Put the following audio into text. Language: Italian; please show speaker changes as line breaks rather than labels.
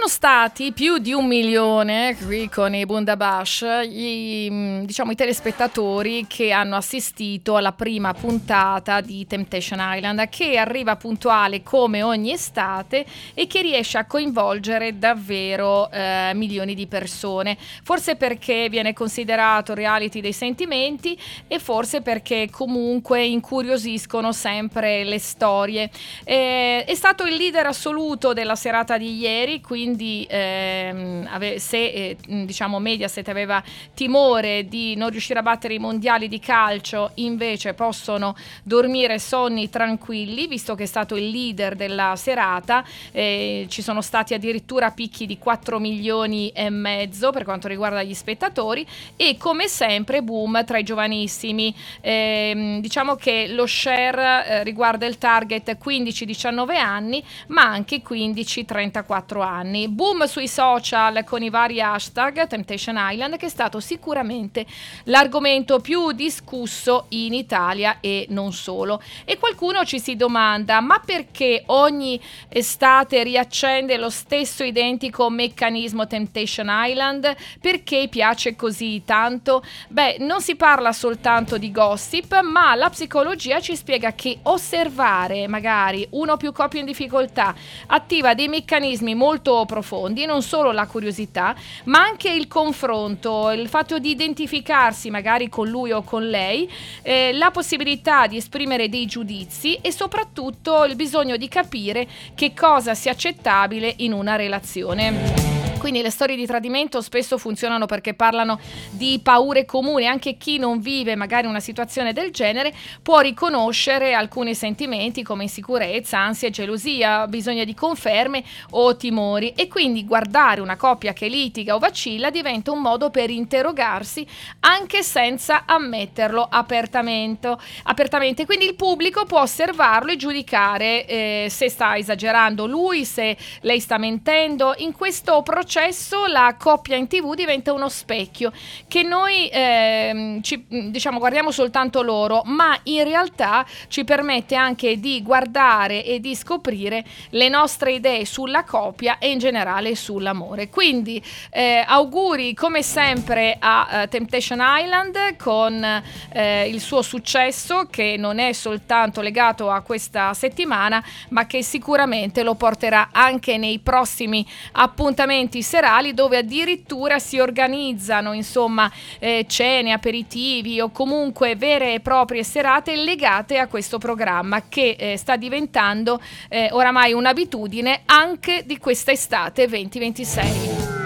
stati più di 1 milione qui con i Bundabash i telespettatori che hanno assistito alla prima puntata di Temptation Island, che arriva puntuale come ogni estate e che riesce a coinvolgere davvero milioni di persone, forse perché viene considerato reality dei sentimenti e forse perché comunque incuriosiscono sempre le storie. È stato il leader assoluto della serata di ieri, quindi Mediaset aveva timore di non riuscire a battere i mondiali di calcio, invece possono dormire sonni tranquilli visto che è stato il leader della serata. Ci sono stati addirittura picchi di 4 milioni e mezzo per quanto riguarda gli spettatori e come sempre boom tra i giovanissimi. Diciamo che lo share riguarda il target 15-19 anni ma anche 15-34 anni. Boom sui social con i vari hashtag Temptation Island, che è stato sicuramente l'argomento più discusso in Italia e non solo. E qualcuno ci si domanda: ma perché ogni estate riaccende lo stesso identico meccanismo Temptation Island? Perché piace così tanto? Beh, non si parla soltanto di gossip, ma la psicologia ci spiega che osservare magari una o più coppie in difficoltà attiva dei meccanismi molto profondi, non solo la curiosità, ma anche il confronto, il fatto di identificarsi magari con lui o con lei, la possibilità di esprimere dei giudizi e soprattutto il bisogno di capire che cosa sia accettabile in una relazione. Quindi le storie di tradimento spesso funzionano perché parlano di paure comuni. Anche chi non vive magari una situazione del genere può riconoscere alcuni sentimenti come insicurezza, ansia, gelosia, bisogno di conferme o timori, e quindi guardare una coppia che litiga o vacilla diventa un modo per interrogarsi anche senza ammetterlo apertamente. Quindi il pubblico può osservarlo e giudicare se sta esagerando lui, se lei sta mentendo. In questo processo la coppia in TV diventa uno specchio che noi guardiamo soltanto loro, ma in realtà ci permette anche di guardare e di scoprire le nostre idee sulla coppia e in generale sull'amore. Quindi auguri come sempre a Temptation Island con il suo successo, che non è soltanto legato a questa settimana ma che sicuramente lo porterà anche nei prossimi appuntamenti serali, dove addirittura si organizzano cene, aperitivi o comunque vere e proprie serate legate a questo programma che sta diventando oramai un'abitudine anche di questa estate 2026.